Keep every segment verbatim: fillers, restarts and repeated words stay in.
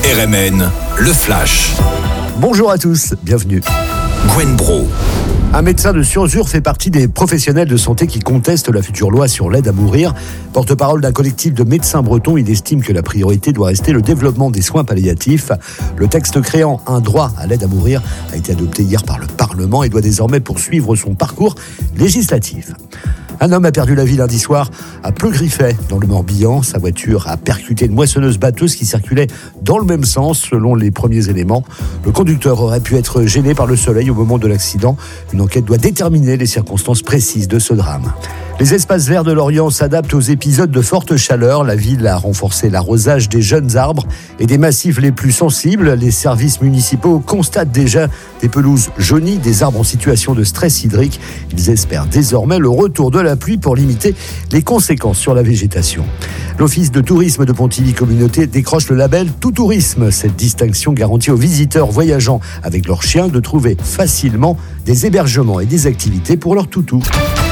R M N, le Flash. Bonjour à tous, bienvenue. Gwen Bro. Un médecin de Surzur fait partie des professionnels de santé qui contestent la future loi sur l'aide à mourir. Porte-parole d'un collectif de médecins bretons, il estime que la priorité doit rester le développement des soins palliatifs. Le texte créant un droit à l'aide à mourir a été adopté hier par le Parlement et doit désormais poursuivre son parcours législatif. Un homme a perdu la vie lundi soir à Pleu-Griffet, dans le Morbihan. Sa voiture a percuté une moissonneuse-batteuse qui circulait dans le même sens, selon les premiers éléments. Le conducteur aurait pu être gêné par le soleil au moment de l'accident. Une enquête doit déterminer les circonstances précises de ce drame. Les espaces verts de Lorient s'adaptent aux épisodes de forte chaleur. La ville a renforcé l'arrosage des jeunes arbres et des massifs les plus sensibles. Les services municipaux constatent déjà des pelouses jaunies, des arbres en situation de stress hydrique. Ils espèrent désormais le retour de la pluie pour limiter les conséquences sur la végétation. L'Office de tourisme de Pontivy Communauté décroche le label Tout Tourisme. Cette distinction garantit aux visiteurs voyageant avec leurs chiens de trouver facilement des hébergements et des activités pour leurs toutous.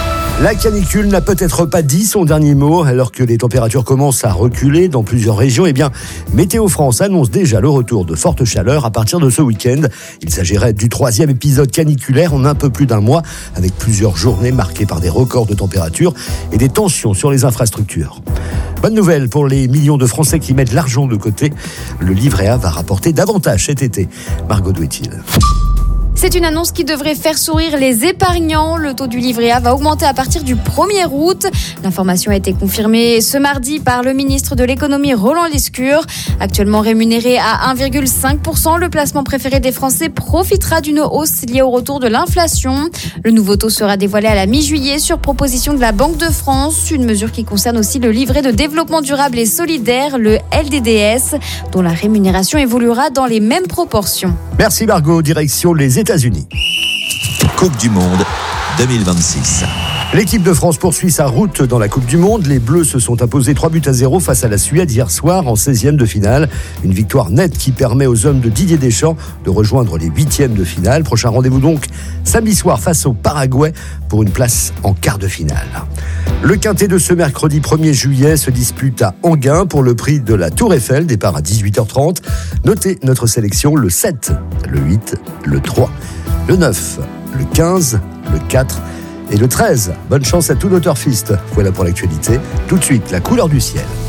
La canicule n'a peut-être pas dit son dernier mot, alors que les températures commencent à reculer dans plusieurs régions. Eh bien, Météo France annonce déjà le retour de fortes chaleurs à partir de ce week-end. Il s'agirait du troisième épisode caniculaire en un peu plus d'un mois, avec plusieurs journées marquées par des records de température et des tensions sur les infrastructures. Bonne nouvelle pour les millions de Français qui mettent l'argent de côté. Le livret A va rapporter davantage cet été. Margot Douetil. C'est une annonce qui devrait faire sourire les épargnants. Le taux du livret A va augmenter à partir du premier août. L'information a été confirmée ce mardi par le ministre de l'économie Roland Lescure. Actuellement rémunéré à un virgule cinq pour cent, le placement préféré des Français profitera d'une hausse liée au retour de l'inflation. Le nouveau taux sera dévoilé à la mi-juillet sur proposition de la Banque de France. Une mesure qui concerne aussi le livret de développement durable et solidaire, le L D D S, dont la rémunération évoluera dans les mêmes proportions. Merci Margot, direction les États-Unis. Coupe du Monde deux mille vingt-six. L'équipe de France poursuit sa route dans la Coupe du Monde. Les Bleus se sont imposés trois buts à zéro face à la Suède hier soir en seizième de finale. Une victoire nette qui permet aux hommes de Didier Deschamps de rejoindre les huitièmes de finale. Prochain rendez-vous donc samedi soir face au Paraguay pour une place en quart de finale. Le quintet de ce mercredi premier juillet se dispute à Enghien pour le prix de la Tour Eiffel, départ à dix-huit heures trente. Notez notre sélection, le sept, le huit, le trois, le neuf, le quinze, le quatre et le treize. Bonne chance à tous nos turfistes. Voilà pour l'actualité. Tout de suite, la couleur du ciel.